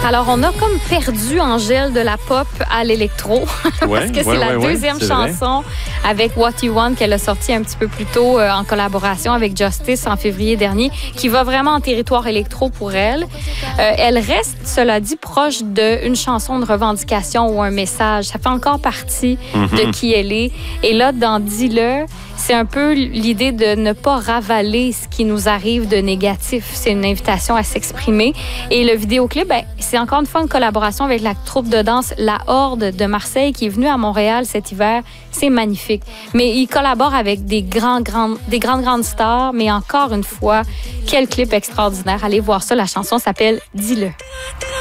Alors, on a comme perdu Angèle de la pop à l'électro parce que c'est la deuxième chanson avec What You Want qu'elle a sorti un petit peu plus tôt en collaboration avec Justice en février dernier, qui va vraiment en territoire électro pour elle. Elle reste, cela dit, proche d'une chanson de revendication ou un message. Ça fait encore partie de qui elle est. Et là, dans Dis-le, c'est un peu l'idée de ne pas ravaler ce qui nous arrive de négatif. C'est une invitation à s'exprimer. Et le vidéoclip, c'est encore une fois une collaboration avec la troupe de danse La Horde de Marseille qui est venue à Montréal cet hiver. C'est magnifique. Mais il collabore avec des grandes stars. Mais encore une fois, quel clip extraordinaire. Allez voir ça. La chanson s'appelle Dis-le.